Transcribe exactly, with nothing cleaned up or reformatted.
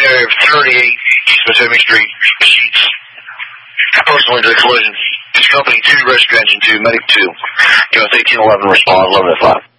area of thirty-eight East Potomac Street, Sheets. Personally to the collision. It's Company two, Rescue Engine two, Medic two. U S eighteen eleven, respond eleven oh five.